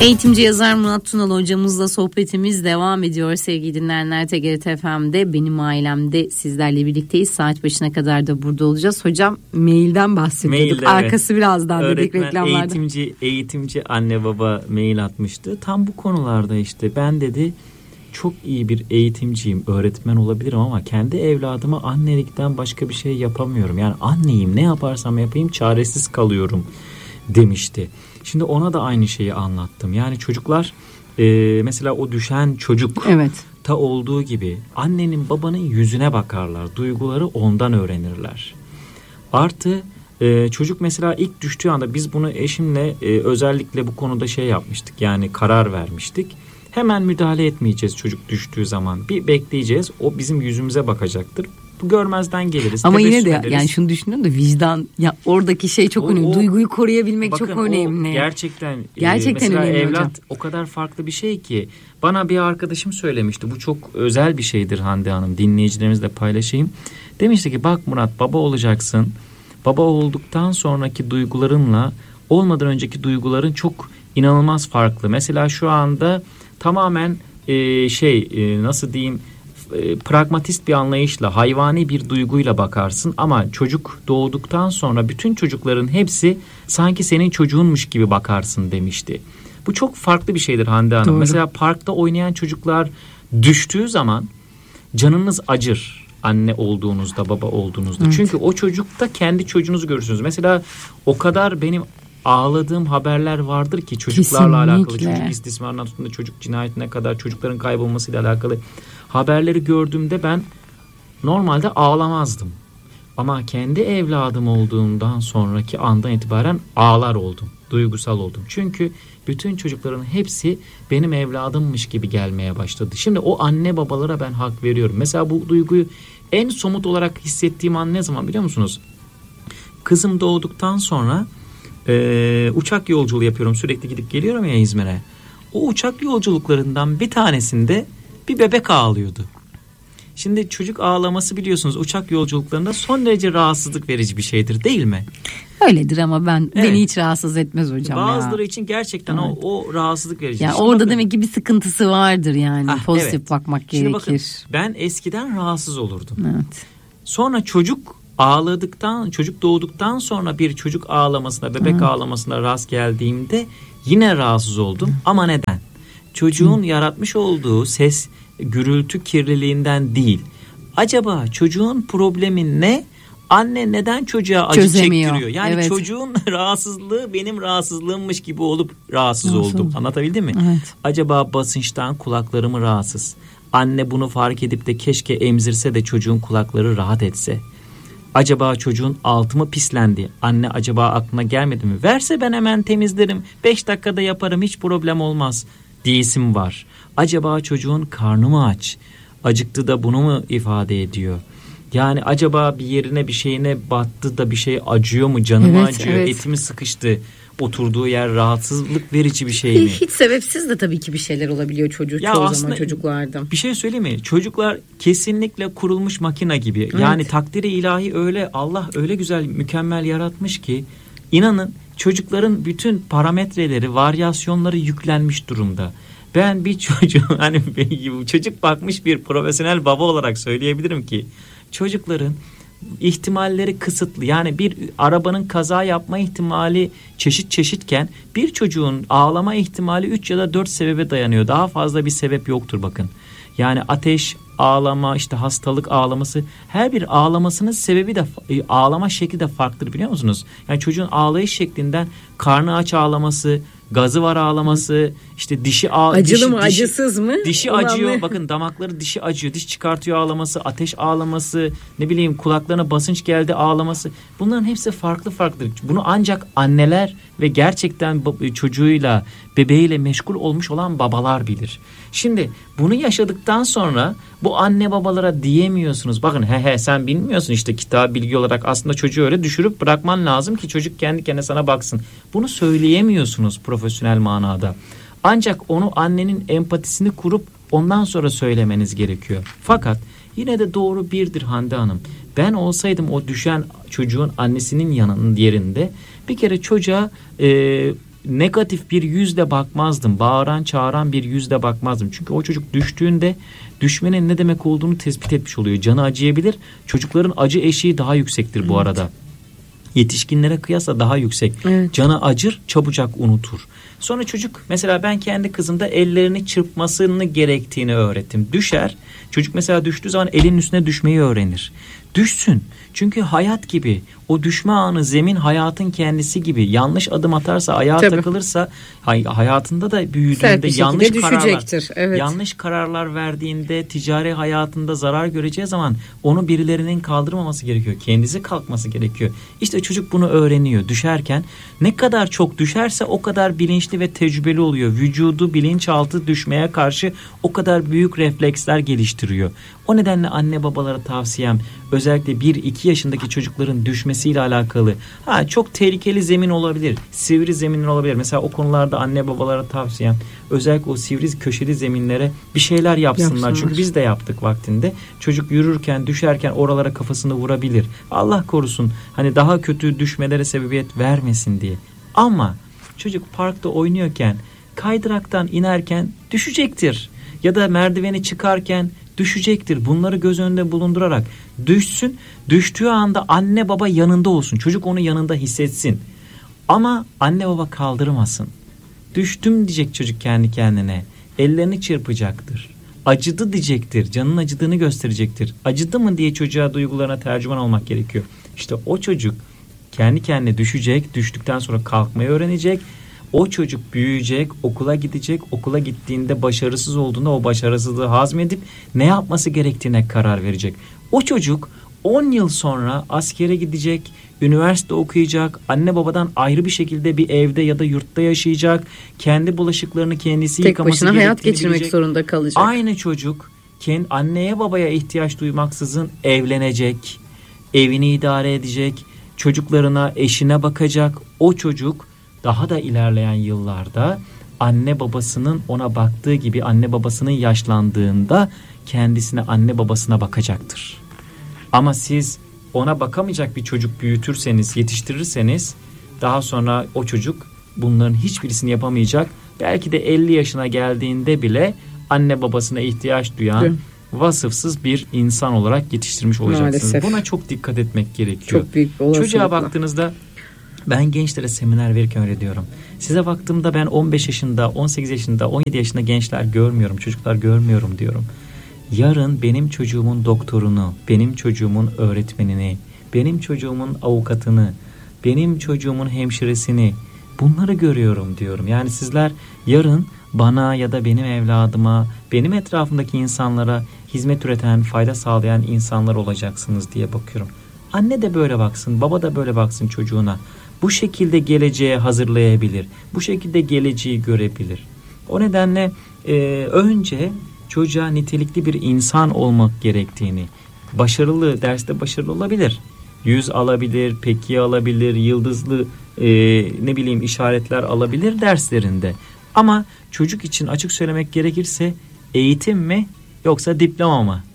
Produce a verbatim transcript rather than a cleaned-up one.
Eğitimci yazar Murat Tunal hocamızla sohbetimiz devam ediyor sevgili dinleyenler. T G R T F M'de Benim Ailem'de sizlerle birlikteyiz. Saat başına kadar da burada olacağız. Hocam mailden bahsediyorduk. Mailde, arkası evet. Birazdan dedik reklamlarda. Eğitimci, eğitimci anne baba mail atmıştı. Tam bu konularda işte ben dedi çok iyi bir eğitimciyim, öğretmen olabilirim ama kendi evladıma annelikten başka bir şey yapamıyorum. Yani anneyim, ne yaparsam yapayım çaresiz kalıyorum demişti. Şimdi ona da aynı şeyi anlattım. Yani çocuklar e, mesela o düşen çocuk evet. ta olduğu gibi annenin babanın yüzüne bakarlar. Duyguları ondan öğrenirler. Artı e, çocuk mesela ilk düştüğü anda biz bunu eşimle e, özellikle bu konuda şey yapmıştık. Yani karar vermiştik. Hemen müdahale etmeyeceğiz çocuk düştüğü zaman. Bir bekleyeceğiz. O bizim yüzümüze bakacaktır. Görmezden geliriz. Ama yine de ederiz. Yani şunu düşünüyorum da vicdan ya oradaki şey çok o, önemli. O, Duyguyu koruyabilmek bakın, çok önemli. Gerçekten gerçekten e, mesela önemli evlat hocam. O kadar farklı bir şey ki bana bir arkadaşım söylemişti. Bu çok özel bir şeydir Hande Hanım. Dinleyicilerimizle paylaşayım. Demişti ki bak Murat baba olacaksın. Baba olduktan sonraki duygularınla olmadan önceki duyguların çok inanılmaz farklı. Mesela şu anda tamamen e, şey e, nasıl diyeyim e, pragmatist bir anlayışla hayvani bir duyguyla bakarsın ama çocuk doğduktan sonra bütün çocukların hepsi sanki senin çocuğunmuş gibi bakarsın demişti. Bu çok farklı bir şeydir Hande Hanım. Doğru. Mesela parkta oynayan çocuklar düştüğü zaman canınız acır anne olduğunuzda baba olduğunuzda. Evet. Çünkü o çocukta kendi çocuğunuzu görürsünüz. Mesela o kadar benim ağladığım haberler vardır ki çocuklarla kesinlikle alakalı, çocuk istismarından tutun da çocuk cinayetine kadar çocukların kaybolmasıyla alakalı haberleri gördüğümde ben normalde ağlamazdım. Ama kendi evladım olduğundan sonraki andan itibaren ağlar oldum. Duygusal oldum. Çünkü bütün çocukların hepsi benim evladımmış gibi gelmeye başladı. Şimdi o anne babalara ben hak veriyorum. Mesela bu duyguyu en somut olarak hissettiğim an ne zaman biliyor musunuz? Kızım doğduktan sonra Ee, uçak yolculuğu yapıyorum, sürekli gidip geliyorum ya İzmir'e. O uçak yolculuklarından bir tanesinde bir bebek ağlıyordu. Şimdi çocuk ağlaması biliyorsunuz uçak yolculuklarında son derece rahatsızlık verici bir şeydir değil mi? Öyledir ama ben evet. Beni hiç rahatsız etmez hocam. Bazıları ya. için gerçekten evet. o, o rahatsızlık verici. Ya orada bakın, demek ki bir sıkıntısı vardır yani ah, pozitif evet. bakmak Şimdi gerekir. Bakın, ben eskiden rahatsız olurdum. Evet. Sonra çocuk ağladıktan, çocuk doğduktan sonra bir çocuk ağlamasına, bebek Hı. ağlamasına rast geldiğimde yine rahatsız oldum. Hı. Ama neden? Çocuğun Hı. yaratmış olduğu ses, gürültü kirliliğinden değil. Acaba çocuğun problemi ne? Anne neden çocuğa acı çözemiyor. Çektiriyor? Yani evet. çocuğun rahatsızlığı benim rahatsızlığımmış gibi olup rahatsız Nasıl oldum. Oldu? Anlatabildim mi? Evet. Acaba basınçtan kulaklarımı rahatsız. Anne bunu fark edip de keşke emzirse de çocuğun kulakları rahat etse. Acaba çocuğun altı mı pislendi? Anne acaba aklına gelmedi mi? Verse ben hemen temizlerim. Beş dakikada yaparım, hiç problem olmaz diyesim var. Acaba çocuğun karnı mı aç? Acıktı da bunu mu ifade ediyor? Yani acaba bir yerine bir şeyine battı da bir şey acıyor mu? Canı mı evet, acıyor? Evet. Eti mi sıkıştı? Oturduğu yer rahatsızlık verici bir şey mi? Hiç sebepsiz de tabii ki bir şeyler olabiliyor çocuğu ya çoğu zaman çocuklarda. Bir şey söyleyeyim mi? Çocuklar kesinlikle kurulmuş makina gibi. Evet. Yani takdiri ilahi öyle, Allah öyle güzel mükemmel yaratmış ki inanın çocukların bütün parametreleri, varyasyonları yüklenmiş durumda. Ben bir çocuğu hani çocuk bakmış bir profesyonel baba olarak söyleyebilirim ki çocukların ihtimalleri kısıtlı. Yani bir arabanın kaza yapma ihtimali çeşit çeşitken bir çocuğun ağlama ihtimali üç ya da dört sebebe dayanıyor. Daha fazla bir sebep yoktur bakın. Yani ateş, ağlama, işte hastalık ağlaması, her bir ağlamasının sebebi de ağlama şekli de farklıdır biliyor musunuz? Yani çocuğun ağlayış şeklinden karnı aç ağlaması, gazı var ağlaması, işte dişi ağ, acılı dişi, mı dişi, acısız mı? Dişi acıyor. Mı? Bakın damakları dişi acıyor. Diş çıkartıyor ağlaması, ateş ağlaması, ne bileyim kulaklarına basınç geldi ağlaması. Bunların hepsi farklı farklı. Bunu ancak anneler ve gerçekten çocuğuyla, bebeğiyle meşgul olmuş olan babalar bilir. Şimdi bunu yaşadıktan sonra bu anne babalara diyemiyorsunuz. Bakın he he sen bilmiyorsun işte kitap bilgi olarak aslında çocuğu öyle düşürüp bırakman lazım ki çocuk kendi kendine sana baksın. Bunu söyleyemiyorsunuz profesyonel manada. Ancak onu annenin empatisini kurup ondan sonra söylemeniz gerekiyor. Fakat yine de doğru birdir Hande Hanım. Ben olsaydım o düşen çocuğun annesinin yanının yerinde bir kere çocuğa e, negatif bir yüzle bakmazdım. Bağıran çağıran bir yüzle bakmazdım. Çünkü o çocuk düştüğünde düşmenin ne demek olduğunu tespit etmiş oluyor. Canı acıyabilir. Çocukların acı eşiği daha yüksektir bu evet. arada. Yetişkinlere kıyasla daha yüksek. Evet. Canı acır, çabucak unutur. Sonra çocuk, mesela ben kendi kızımda ellerini çırpmasını gerektiğini öğrettim. Düşer. Çocuk mesela düştüğü zaman elinin üstüne düşmeyi öğrenir. Düşsün. Çünkü hayat gibi. O düşme anı, zemin hayatın kendisi gibi. Yanlış adım atarsa, ayağa Tabii. takılırsa hay- hayatında da büyüdüğünde yanlış kararlar, evet. yanlış kararlar verdiğinde, ticari hayatında zarar göreceği zaman onu birilerinin kaldırmaması gerekiyor. Kendisi kalkması gerekiyor. İşte çocuk bunu öğreniyor. Düşerken ne kadar çok düşerse o kadar bilinçli ve tecrübeli oluyor. Vücudu, bilinçaltı düşmeye karşı o kadar büyük refleksler geliştiriyor. O nedenle anne babalara tavsiyem, özellikle bir iki yaşındaki çocukların düşmesiyle alakalı. Ha, çok tehlikeli zemin olabilir. Sivri zemin olabilir. Mesela o konularda anne babalara tavsiyem, özellikle o sivri köşeli zeminlere bir şeyler yapsınlar. yapsınlar. Çünkü biz de yaptık vaktinde. Çocuk yürürken, düşerken oralara kafasını vurabilir. Allah korusun, hani daha kötü düşmelere sebebiyet vermesin diye. Ama çocuk parkta oynuyorken, kaydıraktan inerken düşecektir. Ya da merdiveni çıkarken düşecektir. Bunları göz önünde bulundurarak düşsün. Düştüğü anda anne baba yanında olsun. Çocuk onu yanında hissetsin. Ama anne baba kaldırmasın. Düştüm diyecek çocuk kendi kendine. Ellerini çırpacaktır. Acıdı diyecektir. Canının acıdığını gösterecektir. Acıdı mı diye çocuğa duygularına tercüman olmak gerekiyor. İşte o çocuk kendi kendine düşecek. Düştükten sonra kalkmayı öğrenecek. O çocuk büyüyecek, okula gidecek. Okula gittiğinde başarısız olduğunda o başarısızlığı hazmedip ne yapması gerektiğine karar verecek. O çocuk on yıl sonra askere gidecek, üniversite okuyacak, anne babadan ayrı bir şekilde bir evde ya da yurtta yaşayacak. Kendi bulaşıklarını kendisi Tek yıkaması gerektiğini bilecek. Tek başına hayat geçirmek bilecek. Zorunda kalacak. Aynı çocuk kendi anneye babaya ihtiyaç duymaksızın evlenecek, evini idare edecek, çocuklarına, eşine bakacak. O çocuk daha da ilerleyen yıllarda anne babasının ona baktığı gibi anne babasının yaşlandığında kendisine, anne babasına bakacaktır. Ama siz ona bakamayacak bir çocuk büyütürseniz, yetiştirirseniz daha sonra o çocuk bunların hiçbirisini yapamayacak. Belki de elli yaşına geldiğinde bile anne babasına ihtiyaç duyan Değil. vasıfsız bir insan olarak yetiştirmiş olacaksınız. Maalesef. Buna çok dikkat etmek gerekiyor. Çok büyük bir olasılıkla. Çocuğa baktığınızda, ben gençlere seminer verirken öyle diyorum. Size baktığımda ben on beş yaşında, on sekiz yaşında, on yedi yaşında gençler görmüyorum, çocuklar görmüyorum diyorum. Yarın benim çocuğumun doktorunu, benim çocuğumun öğretmenini, benim çocuğumun avukatını, benim çocuğumun hemşiresini, bunları görüyorum diyorum. Yani sizler yarın bana ya da benim evladıma, benim etrafımdaki insanlara hizmet üreten, fayda sağlayan insanlar olacaksınız diye bakıyorum. Anne de böyle baksın, baba da böyle baksın çocuğuna. Bu şekilde geleceğe hazırlayabilir. Bu şekilde geleceği görebilir. O nedenle e, önce çocuğa nitelikli bir insan olmak gerektiğini, başarılı, derste başarılı olabilir. Yüz alabilir, peki alabilir, yıldızlı e, ne bileyim işaretler alabilir derslerinde. Ama çocuk için açık söylemek gerekirse eğitim mi yoksa diploma mı?